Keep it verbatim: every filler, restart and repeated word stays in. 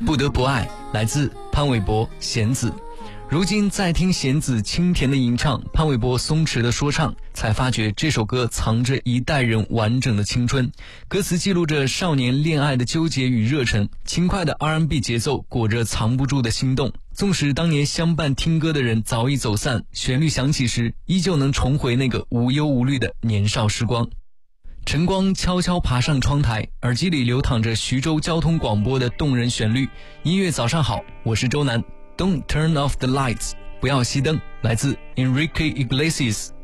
不得不爱，来自潘玮柏、弦子。如今再听弦子清甜的吟唱，潘玮柏松弛的说唱，才发觉这首歌藏着一代人完整的青春。歌词记录着少年恋爱的纠结与热忱，轻快的 R and B 节奏裹着藏不住的心动。纵使当年相伴听歌的人早已走散，旋律响起时依旧能重回那个无忧无虑的年少时光。晨光悄悄爬上窗台，耳机里流淌着徐州交通广播的动人旋律。音乐早上好，我是周南。Don't turn off the lights， 不要熄灯，来自 Enrique Iglesias。